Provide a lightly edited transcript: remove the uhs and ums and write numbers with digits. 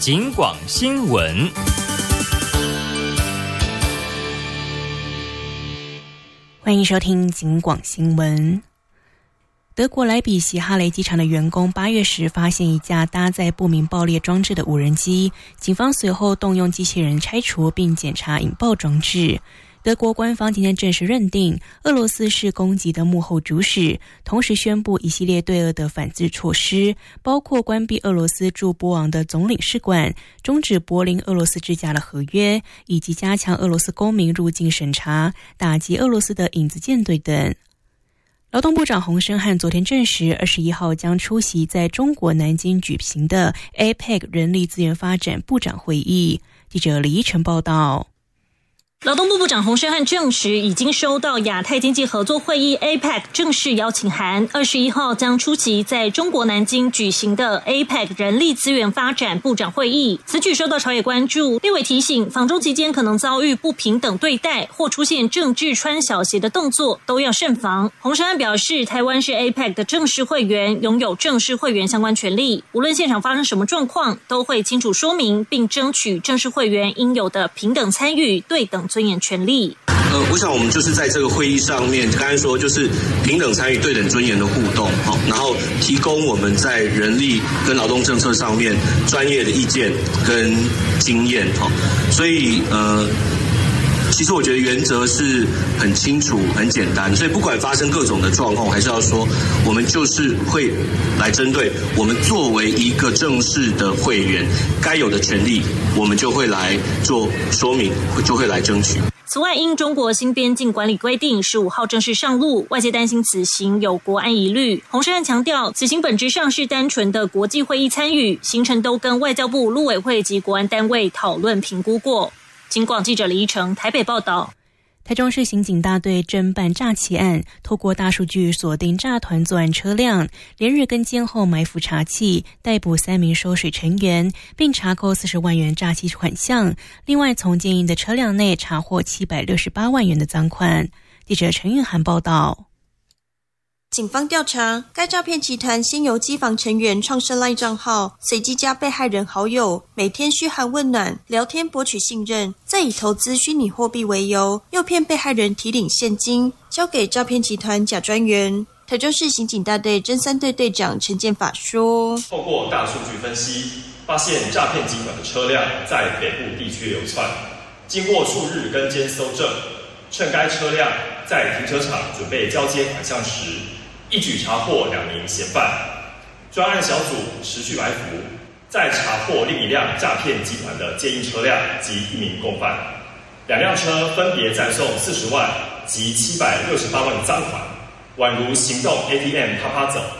警广新闻。 欢迎收听警广新闻。德国莱比锡哈雷机场的员工8月时发现一架搭载不明爆裂装置的无人机，警方随后动用机器人拆除并检查引爆装置。德国官方今天正式认定俄罗斯是攻击的幕后主使，同时宣布一系列对俄的反制措施，包括关闭俄罗斯驻波昂的总领事馆，终止柏林俄罗斯之家的合约，以及加强俄罗斯公民入境审查，打击俄罗斯的影子舰队等。劳动部长洪胜汉昨天证实，21号将出席在中国南京举行的 APEC 人力资源发展部长会议。记者李依晨报道。 劳动部部长洪胜汉证实，已经收到亚太经济合作会议 APEC 正式邀请函，21号将出席在中国南京举行的 APEC 人力资源发展部长会议。此举受到朝野关注，立委提醒，访中期间可能遭遇不平等对待或出现政治穿小鞋的动作，都要慎防。洪胜汉表示，台湾是 APEC 的正式会员，拥有正式会员相关权利，无论现场发生什么状况，都会清楚说明，并争取正式会员应有的平等参与、对等尊严权利。 我想我们就是在这个会议上面，刚才说就是平等参与、对等尊严的互动，然后提供我们在人力跟劳动政策上面专业的意见跟经验，所以其实我觉得原则是很清楚、很简单，所以不管发生各种的状况，我还是要说，我们就是会来针对我们作为一个正式的会员该有的权利，我们就会来做说明，就会来争取。 此外，因中国新边境管理规定15号正式上路，外界担心此行有国安疑虑。洪胜汉强调，此行本质上是单纯的国际会议参与，行程都跟外交部、陆委会及国安单位讨论评估过。警广记者李依晨台北报道。 台中市刑警大队侦办诈欺案，透过大数据锁定诈团作案车辆，连日跟监后埋伏查缉，逮捕3名收水成员，并查扣40万元诈欺款项。另外，从奸淫的车辆内查获768万元的赃款。记者陈韵涵报道。 警方调查，该诈骗集团先由机房成员创设 LINE 账号，随机加被害人好友，每天嘘寒问暖，聊天博取信任，再以投资虚拟货币为由，诱骗被害人提领现金，交给诈骗集团假专员。台中市刑警大队侦3队队长陈建法说： 透过大数据分析，发现诈骗集团的车辆在北部地区流窜，经过数日跟监搜证，趁该车辆在停车场准备交接款项时，一举查获2名嫌犯。专案小组持续埋伏，再查获另一辆诈骗集团的奸淫车辆及1名共犯，2辆车分别暂送40万及768万的赃款，宛如行动 ATM 啪啪走。